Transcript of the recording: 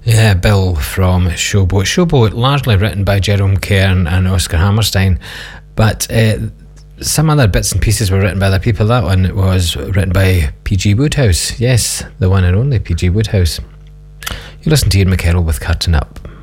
Yeah, Bill from Showboat. Showboat, largely written by Jerome Kern and Oscar Hammerstein, but some other bits and pieces were written by other people. That one was written by P.G. Wodehouse. Yes, the one and only P.G. Wodehouse. You listen to Ian McKerrow with Curtain Up.